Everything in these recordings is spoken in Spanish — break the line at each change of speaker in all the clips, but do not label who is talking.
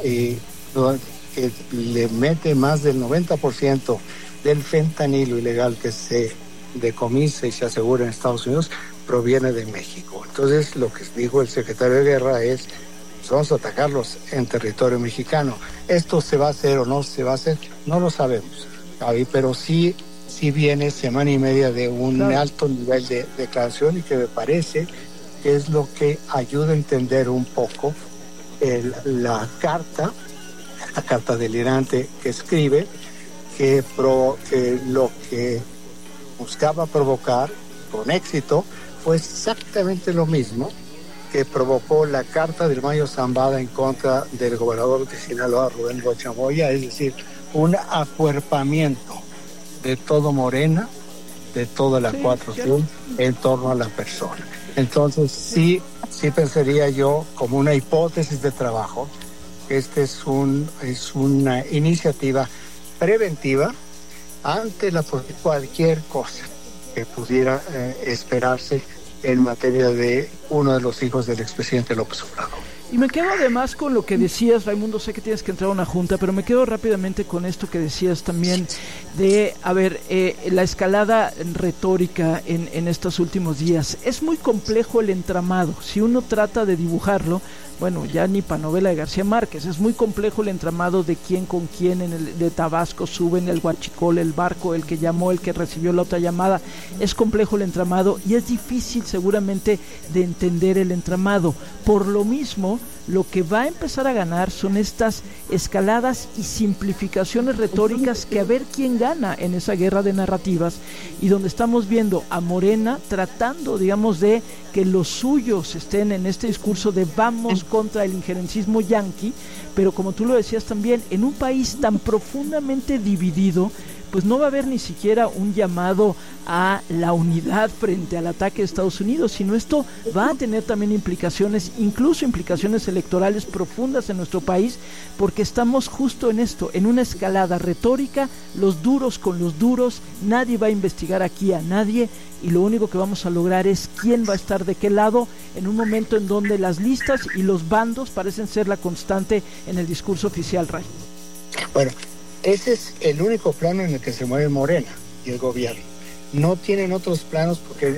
que le mete más del 90% del fentanilo ilegal que se decomisa y se asegura en Estados Unidos, proviene de México. Entonces, lo que dijo el secretario de Guerra es: vamos a atacarlos en territorio mexicano. ¿Esto se va a hacer o no se va a hacer? No lo sabemos, Javi, pero sí viene semana y media de un alto nivel de declaración, y que me parece que es lo que ayuda a entender un poco la carta delirante que escribe, que lo que buscaba provocar con éxito fue exactamente lo mismo que provocó la carta del Mayo Zambada en contra del gobernador de Sinaloa, Rubén Rocha Moya, es decir, un acuerpamiento de todo Morena, de toda la 4T en torno a la persona. Entonces sí pensaría yo, como una hipótesis de trabajo, que este es una iniciativa preventiva ante cualquier cosa que pudiera esperarse en materia de uno de los hijos del expresidente López Obrador.
Y me quedo además con lo que decías, Raimundo, sé que tienes que entrar a una junta, pero me quedo rápidamente con esto que decías también de, la escalada retórica en estos últimos días. Es muy complejo el entramado, si uno trata de dibujarlo, bueno, ya ni para novela de García Márquez, es muy complejo el entramado de quién con quién, de Tabasco suben el huachicol, el barco, el que llamó, el que recibió la otra llamada, es complejo el entramado y es difícil seguramente de entender el entramado. Por lo mismo, lo que va a empezar a ganar son estas escaladas y simplificaciones retóricas, que a ver quién gana en esa guerra de narrativas, y donde estamos viendo a Morena tratando, digamos, de que los suyos estén en este discurso de vamos contra el injerencismo yanqui, pero como tú lo decías también, en un país tan profundamente dividido, pues no va a haber ni siquiera un llamado a la unidad frente al ataque de Estados Unidos, sino esto va a tener también implicaciones, incluso implicaciones electorales profundas en nuestro país, porque estamos justo en esto, en una escalada retórica, los duros con los duros, nadie va a investigar aquí a nadie, y lo único que vamos a lograr es quién va a estar de qué lado, en un momento en donde las listas y los bandos parecen ser la constante en el discurso oficial, Ray.
Bueno, ese es el único plano en el que se mueve Morena y el gobierno. No tienen otros planos, porque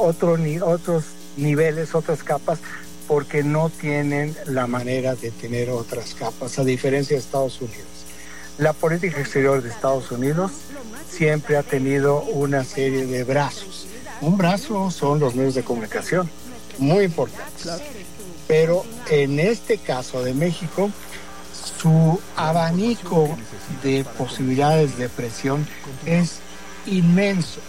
otros niveles, otras capas, porque no tienen la manera de tener otras capas, a diferencia de Estados Unidos. La política exterior de Estados Unidos siempre ha tenido una serie de brazos. Un brazo son los medios de comunicación, muy importantes. Pero en este caso de México, su abanico de posibilidades de presión es inmenso.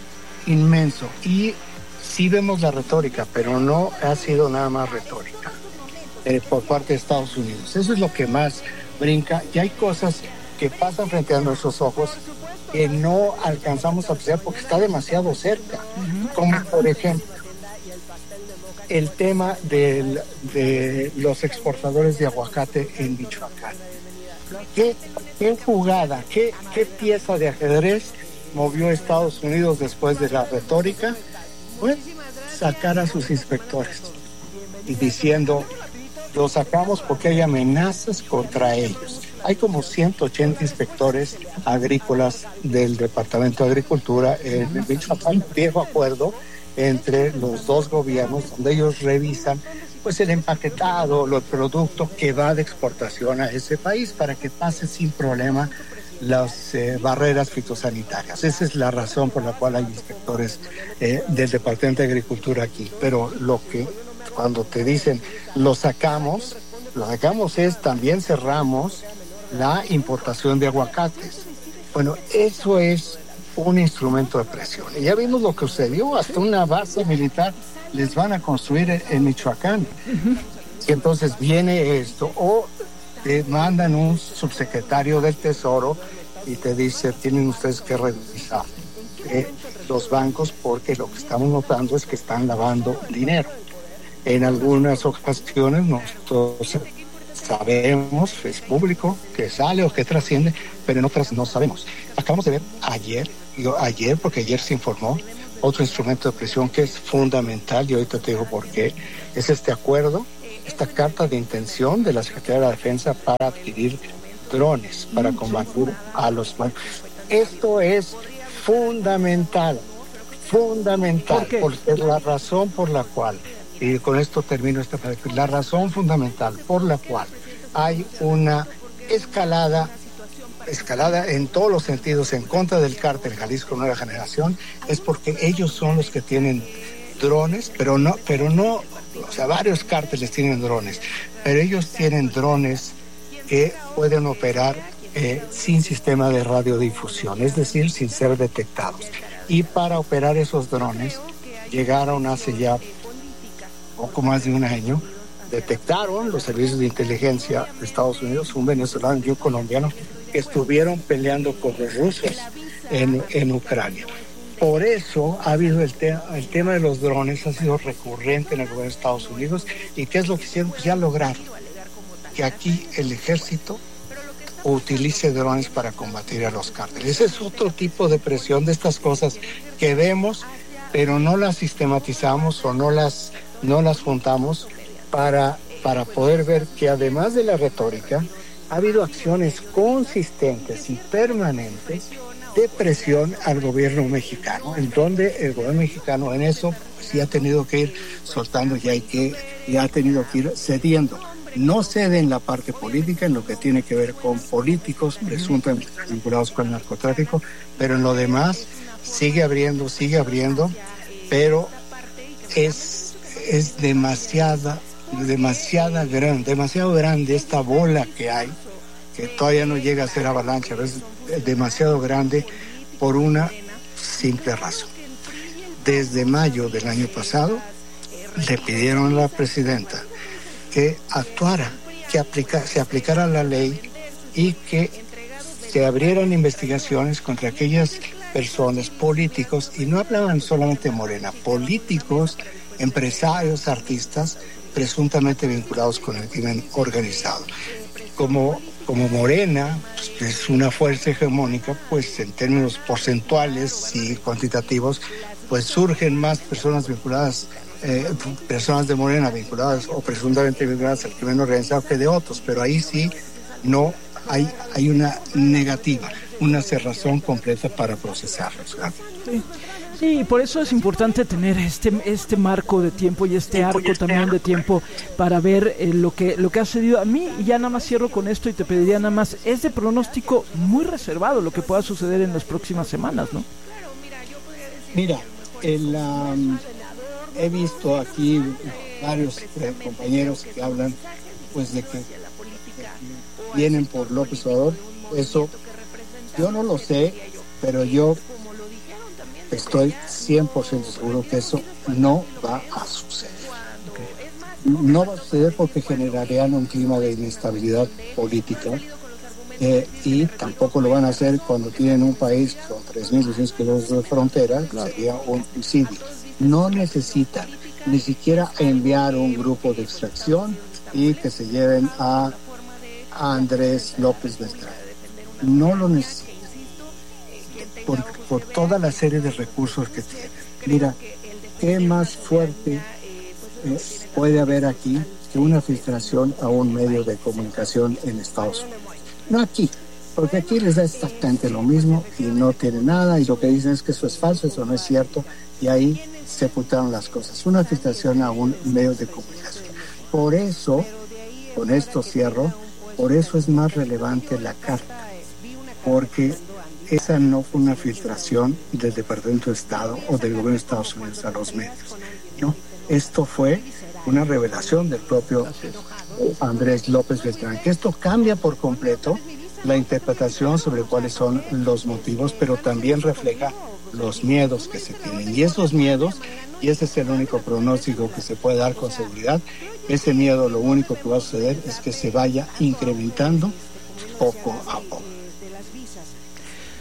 Y sí vemos la retórica, pero no ha sido nada más retórica por parte de Estados Unidos. Eso es lo que más brinca, y hay cosas que pasan frente a nuestros ojos que no alcanzamos a apreciar porque está demasiado cerca. Como por ejemplo el tema de los exportadores de aguacate en Michoacán. ¿Qué jugada, qué pieza de ajedrez movió Estados Unidos después de la retórica? Pues sacar a sus inspectores y diciendo, los sacamos porque hay amenazas contra ellos. Hay como 180 inspectores agrícolas del Departamento de Agricultura en Michoacán, viejo acuerdo entre los dos gobiernos, donde ellos revisan pues el empaquetado, el producto que va de exportación a ese país para que pase sin problema las barreras fitosanitarias. Esa es la razón por la cual hay inspectores del Departamento de Agricultura aquí. Pero lo que cuando te dicen lo sacamos es también cerramos la importación de aguacates. Bueno, eso es un instrumento de presión. Y ya vimos lo que sucedió, hasta una base militar les van a construir en Michoacán. Y entonces viene esto, o te mandan un subsecretario del Tesoro y te dice, tienen ustedes que revisar los bancos porque lo que estamos notando es que están lavando dinero. En algunas ocasiones nosotros sabemos, es público, que sale o que trasciende, pero en otras no sabemos. Acabamos de ver ayer, porque ayer se informó, otro instrumento de presión que es fundamental, y ahorita te digo por qué, es este acuerdo esta carta de intención de la Secretaría de la Defensa para adquirir drones para combatir a los malos. Esto es fundamental, porque es la razón por la cual, y con esto termino la razón fundamental por la cual hay una escalada en todos los sentidos en contra del cártel Jalisco Nueva Generación, es porque ellos son los que tienen drones, pero no, o sea, varios cárteles tienen drones, pero ellos tienen drones que pueden operar sin sistema de radiodifusión, es decir, sin ser detectados. Y para operar esos drones, llegaron hace ya poco más de un año, detectaron los servicios de inteligencia de Estados Unidos, un venezolano y un colombiano, que estuvieron peleando con los rusos en Ucrania. Por eso ha habido el tema de los drones, ha sido recurrente en el gobierno de Estados Unidos. ¿Y qué es lo que hicieron? Pues ya lograron que aquí el ejército utilice drones para combatir a los cárteles. Ese es otro tipo de presión de estas cosas que vemos, pero no las sistematizamos o no las juntamos para poder ver que además de la retórica, ha habido acciones consistentes y permanentes de presión al gobierno mexicano, en donde el gobierno mexicano en eso sí ha tenido que ir soltando y ha tenido que ir cediendo. No cede en la parte política, en lo que tiene que ver con políticos presuntamente vinculados con el narcotráfico, pero en lo demás sigue abriendo, pero es demasiado grande esta bola que hay, que todavía no llega a ser avalancha, pero es demasiado grande por una simple razón. Desde mayo del año pasado le pidieron a la presidenta que actuara, que se aplicara la ley y que se abrieran investigaciones contra aquellas personas, políticos, y no hablaban solamente de Morena, políticos, empresarios, artistas, presuntamente vinculados con el crimen organizado. Como Morena pues, es una fuerza hegemónica, pues en términos porcentuales y cuantitativos, pues surgen más personas vinculadas, personas de Morena vinculadas o presuntamente vinculadas al crimen organizado que de otros, pero ahí sí no hay una negativa, una cerrazón completa para procesarlos.
Sí, por eso es importante tener este marco de tiempo y este arco también de tiempo para ver lo que ha sucedido. A mí, y ya nada más cierro con esto y te pediría nada más, es de pronóstico muy reservado lo que pueda suceder en las próximas semanas, ¿no?
Mira, he visto aquí varios compañeros que hablan pues de que vienen por López Obrador. Eso yo no lo sé, pero yo estoy 100% seguro que eso no va a suceder. No va a suceder porque generarían un clima de inestabilidad política y tampoco lo van a hacer cuando tienen un país con 3.200 kilómetros de frontera, sería un suicidio. No necesitan ni siquiera enviar un grupo de extracción y que se lleven a Andrés López Beltrán. No lo necesitan. Por toda la serie de recursos que tienen. Mira, ¿qué más fuerte puede haber aquí que una filtración a un medio de comunicación en Estados Unidos? No aquí, porque aquí les da exactamente lo mismo y no tiene nada, y lo que dicen es que eso es falso, eso no es cierto, y ahí sepultaron las cosas. Una filtración a un medio de comunicación. Por eso, con esto cierro, por eso es más relevante la carta, porque esa no fue una filtración del Departamento de Estado o del gobierno de Estados Unidos a los medios, ¿no? Esto fue una revelación del propio Andrés López Beltrán, que esto cambia por completo la interpretación sobre cuáles son los motivos, pero también refleja los miedos que se tienen. Y esos miedos, y ese es el único pronóstico que se puede dar con seguridad, ese miedo lo único que va a suceder es que se vaya incrementando poco a poco.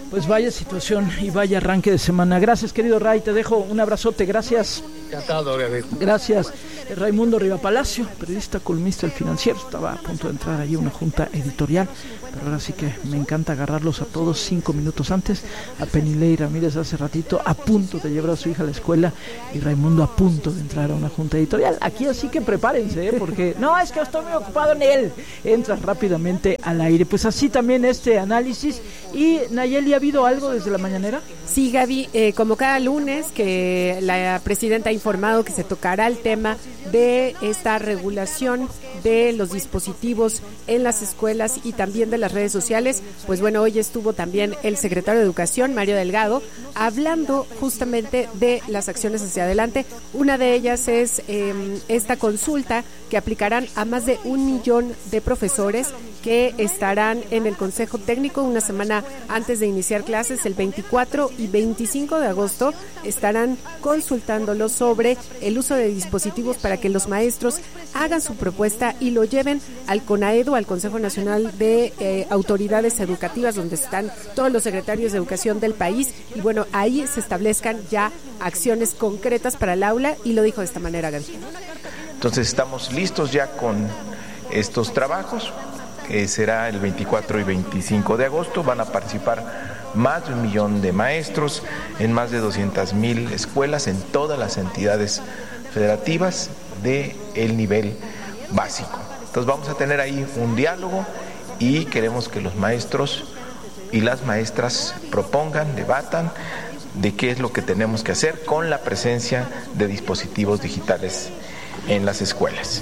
Pues vaya situación y vaya arranque de semana. Gracias, querido Ray, te dejo un abrazote, gracias.
Encantado, Gabriel.
Gracias. Raimundo Rivapalacio, periodista, columnista del Financiero, estaba a punto de entrar allí a una junta editorial, pero ahora sí que me encanta agarrarlos a todos 5 minutos antes. A Penilei Ramírez hace ratito a punto de llevar a su hija a la escuela y Raimundo a punto de entrar a una junta editorial. Aquí así que prepárense, porque no, es que estoy muy ocupado en él. Entras rápidamente al aire. Pues así también este análisis. Y Nayeli, ¿ha habido algo desde la mañanera?
Sí, Gaby, como cada lunes que la presidenta ha informado que se tocará el tema de esta regulación de los dispositivos en las escuelas y también de las redes sociales. Pues bueno, hoy estuvo también el secretario de Educación, Mario Delgado, hablando justamente de las acciones hacia adelante. Una de ellas es esta consulta que aplicarán a más de 1 millón de profesores que estarán en el Consejo Técnico una semana antes de iniciar clases. El 24 y 25 de agosto estarán consultándolos sobre el uso de dispositivos para que los maestros hagan su propuesta y lo lleven al CONAEDU, al Consejo Nacional de Autoridades Educativas, donde están todos los secretarios de educación del país, y bueno, ahí se establezcan ya acciones concretas para el aula, y lo dijo de esta manera Gaby.
Entonces estamos listos ya con estos trabajos, que será el 24 y 25 de agosto, van a participar más de 1 millón de maestros en más de 200,000 escuelas en todas las entidades federativas del nivel básico. Entonces vamos a tener ahí un diálogo y queremos que los maestros y las maestras propongan, debatan de qué es lo que tenemos que hacer con la presencia de dispositivos digitales en las escuelas.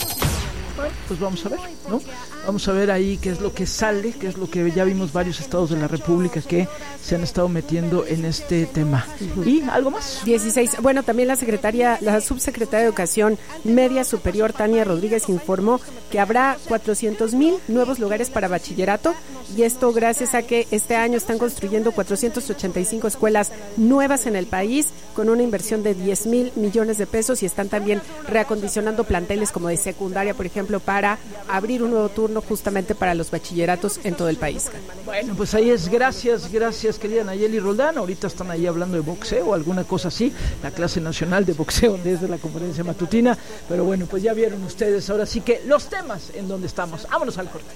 Pues vamos a ver, ¿no? Vamos a ver ahí qué es lo que sale, qué es lo que ya vimos varios estados de la República que se han estado metiendo en este tema. ¿Y algo más?
16. Bueno, también la subsecretaria de Educación Media Superior, Tania Rodríguez, informó que habrá 400,000 nuevos lugares para bachillerato, y esto gracias a que este año están construyendo 485 escuelas nuevas en el país con una inversión de 10,000 millones de pesos, y están también reacondicionando planteles como de secundaria, por ejemplo, para abrir un nuevo turno justamente para los bachilleratos en todo el país.
Bueno, pues ahí es. Gracias querida Nayeli Roldán. Ahorita están ahí hablando de boxeo, alguna cosa así, la clase nacional de boxeo desde la conferencia matutina, pero bueno, pues ya vieron ustedes ahora sí que los temas en donde estamos. Vámonos al corte.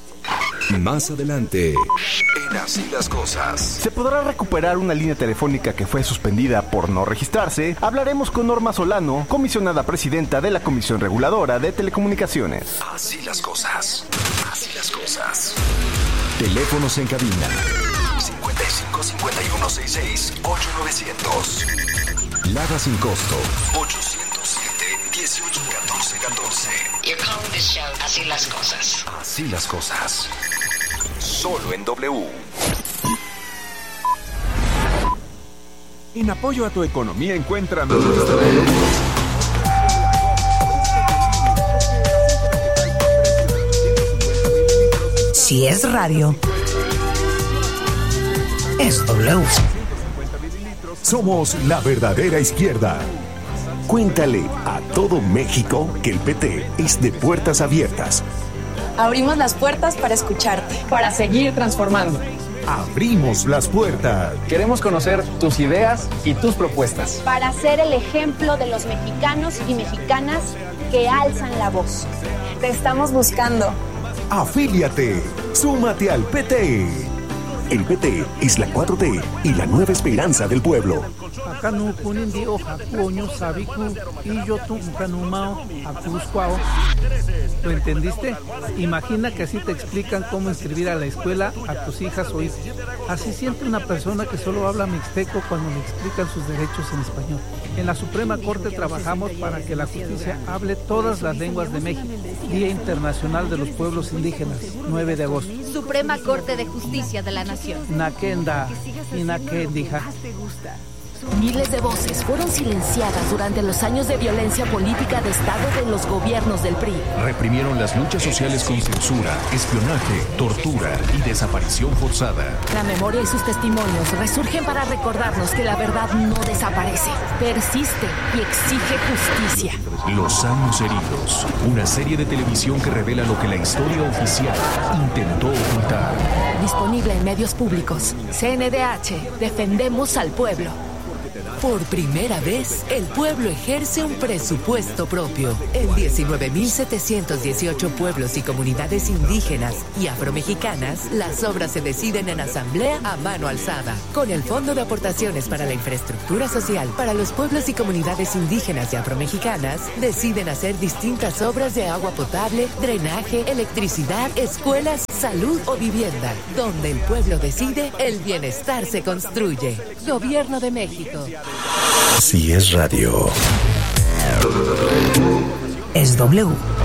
Más adelante, en Así las Cosas.
¿Se podrá recuperar una línea telefónica que fue suspendida por no registrarse? Hablaremos con Norma Solano, comisionada presidenta de la Comisión Reguladora de Telecomunicaciones.
Así las cosas. Así las cosas. Teléfonos en cabina: 55 51 66 8900. Lada sin costo: 807 18 14 14.
You're calling this show Así las Cosas.
Así las cosas. Solo en W.
En apoyo a tu economía encuentra...
Si es radio, es W.
Somos la verdadera izquierda. Cuéntale a todo México que el PT es de puertas abiertas.
Abrimos las puertas para escucharte, para seguir transformando.
Abrimos las puertas.
Queremos conocer tus ideas y tus propuestas.
Para ser el ejemplo de los mexicanos y mexicanas que alzan la voz.
Te estamos buscando.
Afíliate. Súmate al PT. El PT es la 4T y la nueva esperanza del pueblo.
¿Lo entendiste? Imagina que así te explican cómo inscribir a la escuela a tus hijas o hijos. Así siente una persona que solo habla mixteco cuando le explican sus derechos en español. En la Suprema Corte trabajamos para que la justicia hable todas las lenguas de México. Día Internacional de los Pueblos Indígenas, 9 de agosto.
Suprema Corte de Justicia de la Nación.
Nakenda y Nakendija.
Miles de voces fueron silenciadas durante los años de violencia política de Estado de los gobiernos del PRI.
Reprimieron las luchas sociales con censura, espionaje, tortura y desaparición forzada.
La memoria y sus testimonios resurgen para recordarnos que la verdad no desaparece, persiste y exige justicia.
Los años heridos, una serie de televisión que revela lo que la historia oficial intentó ocultar.
Disponible en medios públicos. CNDH, defendemos al pueblo.
Por primera vez, el pueblo ejerce un presupuesto propio. En 19.718 pueblos y comunidades indígenas y afromexicanas, las obras se deciden en asamblea a mano alzada. Con el Fondo de Aportaciones para la Infraestructura Social para los pueblos y comunidades indígenas y afromexicanas, deciden hacer distintas obras de agua potable, drenaje, electricidad, escuelas, salud o vivienda. Donde el pueblo decide, el bienestar se construye. Gobierno de México.
Si es radio.
Es W.